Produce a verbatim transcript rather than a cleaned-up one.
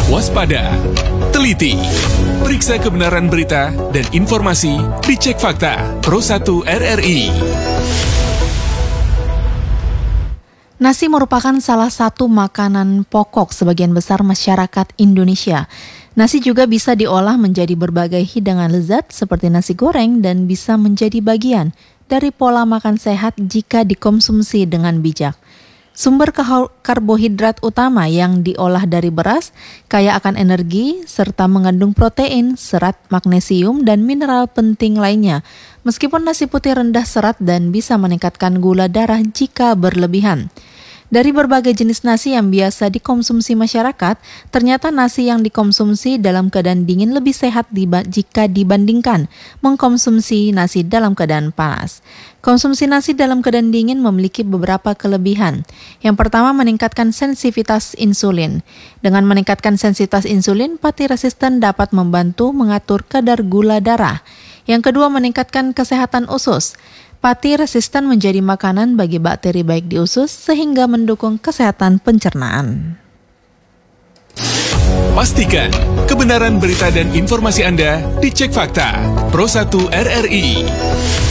waspada, teliti, periksa kebenaran berita dan informasi, dicek fakta, Pro satu R R I. Nasi merupakan salah satu makanan pokok sebagian besar masyarakat Indonesia. Nasi juga bisa diolah menjadi berbagai hidangan lezat seperti nasi goreng dan bisa menjadi bagian dari pola makan sehat jika dikonsumsi dengan bijak. Sumber karbohidrat utama yang diolah dari beras kaya akan energi serta mengandung protein, serat, magnesium, dan mineral penting lainnya. Meskipun nasi putih rendah serat dan bisa meningkatkan gula darah jika berlebihan. Dari berbagai jenis nasi yang biasa dikonsumsi masyarakat, ternyata nasi yang dikonsumsi dalam keadaan dingin lebih sehat jika dibandingkan mengkonsumsi nasi dalam keadaan panas. Konsumsi nasi dalam keadaan dingin memiliki beberapa kelebihan. Yang pertama, meningkatkan sensitivitas insulin. Dengan meningkatkan sensitivitas insulin, pati resisten dapat membantu mengatur kadar gula darah. Yang kedua, meningkatkan kesehatan usus. Pati resisten menjadi makanan bagi bakteri baik di usus sehingga mendukung kesehatan pencernaan. Pastikan kebenaran berita dan informasi Anda dicek fakta. Pro satu R R I.